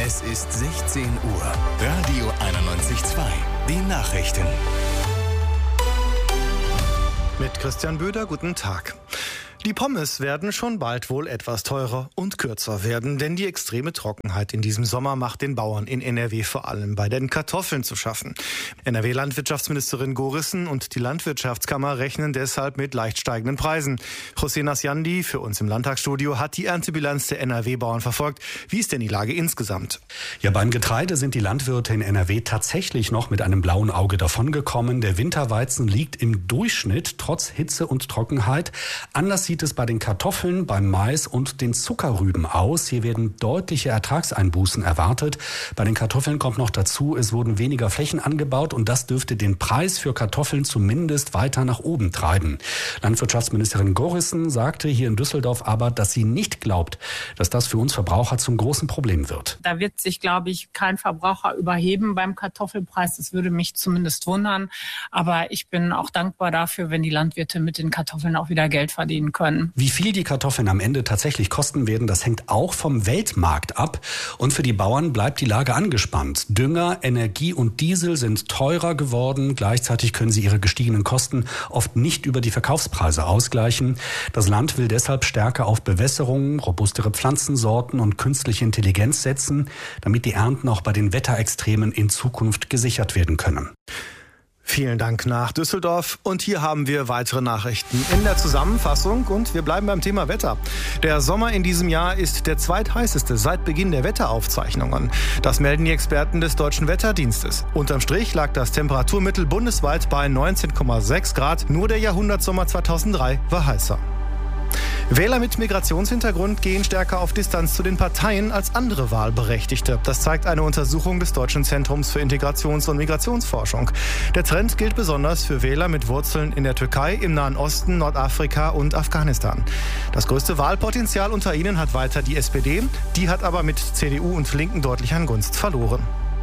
Es ist 16 Uhr. Radio 91.2. Die Nachrichten. Mit Christian Böder, guten Tag. Die Pommes werden schon bald wohl etwas teurer und kürzer werden, denn die extreme Trockenheit in diesem Sommer macht den Bauern in NRW vor allem bei den Kartoffeln zu schaffen. NRW-Landwirtschaftsministerin Gorissen und die Landwirtschaftskammer rechnen deshalb mit leicht steigenden Preisen. José Nasjandi für uns im Landtagsstudio hat die Erntebilanz der NRW-Bauern verfolgt. Wie ist denn die Lage insgesamt? Ja, beim Getreide sind die Landwirte in NRW tatsächlich noch mit einem blauen Auge davongekommen. Der Winterweizen liegt im Durchschnitt trotz Hitze und Trockenheit. Anders sieht es bei den Kartoffeln, beim Mais und den Zuckerrüben aus. Hier werden deutliche Ertragseinbußen erwartet. Bei den Kartoffeln kommt noch dazu, es wurden weniger Flächen angebaut und das dürfte den Preis für Kartoffeln zumindest weiter nach oben treiben. Landwirtschaftsministerin Gorissen sagte hier in Düsseldorf aber, dass sie nicht glaubt, dass das für uns Verbraucher zum großen Problem wird. Da wird sich, glaube ich, kein Verbraucher überheben beim Kartoffelpreis. Das würde mich zumindest wundern. Aber ich bin auch dankbar dafür, wenn die Landwirte mit den Kartoffeln auch wieder Geld verdienen können. Wie viel die Kartoffeln am Ende tatsächlich kosten werden, das hängt auch vom Weltmarkt ab. Und für die Bauern bleibt die Lage angespannt. Dünger, Energie und Diesel sind teurer geworden. Gleichzeitig können sie ihre gestiegenen Kosten oft nicht über die Verkaufspreise ausgleichen. Das Land will deshalb stärker auf Bewässerung, robustere Pflanzensorten und künstliche Intelligenz setzen, damit die Ernten auch bei den Wetterextremen in Zukunft gesichert werden können. Vielen Dank nach Düsseldorf. Und hier haben wir weitere Nachrichten in der Zusammenfassung. Und wir bleiben beim Thema Wetter. Der Sommer in diesem Jahr ist der zweitheißeste seit Beginn der Wetteraufzeichnungen. Das melden die Experten des Deutschen Wetterdienstes. Unterm Strich lag das Temperaturmittel bundesweit bei 19,6 Grad. Nur der Jahrhundertsommer 2003 war heißer. Wähler mit Migrationshintergrund gehen stärker auf Distanz zu den Parteien als andere Wahlberechtigte. Das zeigt eine Untersuchung des Deutschen Zentrums für Integrations- und Migrationsforschung. Der Trend gilt besonders für Wähler mit Wurzeln in der Türkei, im Nahen Osten, Nordafrika und Afghanistan. Das größte Wahlpotenzial unter ihnen hat weiter die SPD. Die hat aber mit CDU und Linken deutlich an Gunst verloren.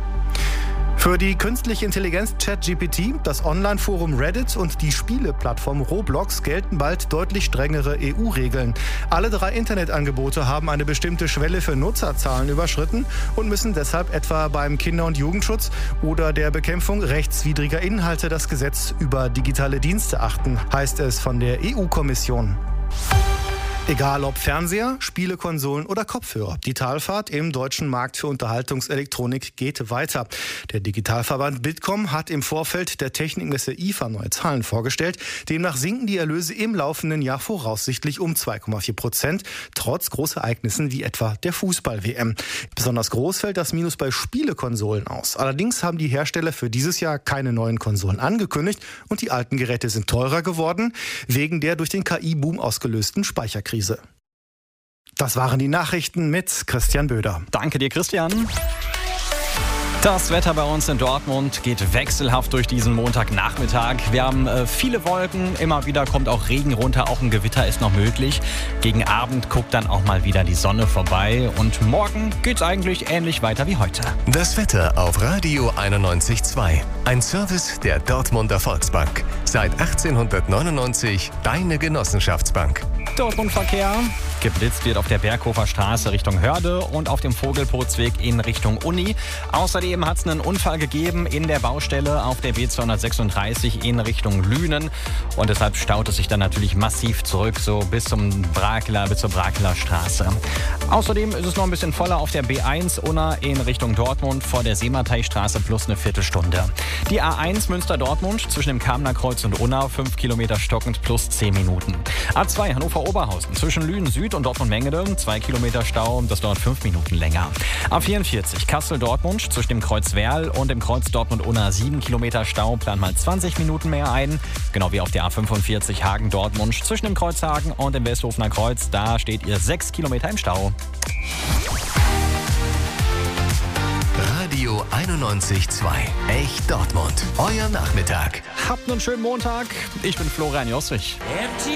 Für die künstliche Intelligenz ChatGPT, das Online-Forum Reddit und die Spieleplattform Roblox gelten bald deutlich strengere EU-Regeln. Alle 3 Internetangebote haben eine bestimmte Schwelle für Nutzerzahlen überschritten und müssen deshalb etwa beim Kinder- und Jugendschutz oder der Bekämpfung rechtswidriger Inhalte das Gesetz über digitale Dienste achten, heißt es von der EU-Kommission. Egal ob Fernseher, Spielekonsolen oder Kopfhörer. Die Talfahrt im deutschen Markt für Unterhaltungselektronik geht weiter. Der Digitalverband Bitkom hat im Vorfeld der Technikmesse IFA neue Zahlen vorgestellt. Demnach sinken die Erlöse im laufenden Jahr voraussichtlich um 2,4%, trotz Großereignissen wie etwa der Fußball-WM. Besonders groß fällt das Minus bei Spielekonsolen aus. Allerdings haben die Hersteller für dieses Jahr keine neuen Konsolen angekündigt und die alten Geräte sind teurer geworden, wegen der durch den KI-Boom ausgelösten Speicherkrise. Das waren die Nachrichten mit Christian Böder. Danke dir, Christian. Das Wetter bei uns in Dortmund geht wechselhaft durch diesen Montagnachmittag. Wir haben viele Wolken, immer wieder kommt auch Regen runter, auch ein Gewitter ist noch möglich. Gegen Abend guckt dann auch mal wieder die Sonne vorbei und morgen geht's eigentlich ähnlich weiter wie heute. Das Wetter auf Radio 91.2. Ein Service der Dortmunder Volksbank. Seit 1899 deine Genossenschaftsbank. Dortmund-Verkehr. Geblitzt wird auf der Berghofer Straße Richtung Hörde und auf dem Vogelpotsweg in Richtung Uni. Außerdem hat es einen Unfall gegeben in der Baustelle auf der B236 in Richtung Lünen. Und deshalb staut es sich dann natürlich massiv zurück, so bis zur Brakeler Straße. Außerdem ist es noch ein bisschen voller auf der B1 Unna in Richtung Dortmund vor der Seemateichstraße plus eine Viertelstunde. Die A1 Münster-Dortmund zwischen dem Kamener Kreuz und Unna 5 Kilometer stockend plus 10 Minuten. A2 Hannover-Oberhausen zwischen Lünen Süd und Dortmund-Mengede 2 Kilometer Stau, das dauert 5 Minuten länger. A44 Kassel-Dortmund zwischen dem Kreuz Werl und dem Kreuz Dortmund-Unna 7 Kilometer Stau, plant mal 20 Minuten mehr ein. Genau wie auf der A45 Hagen-Dortmund zwischen dem Kreuz Hagen und dem Westhofener Kreuz, da steht ihr 6 Kilometer im Stau. Radio 91.2. Echt Dortmund. Euer Nachmittag. Habt einen schönen Montag. Ich bin Florian Jostrich.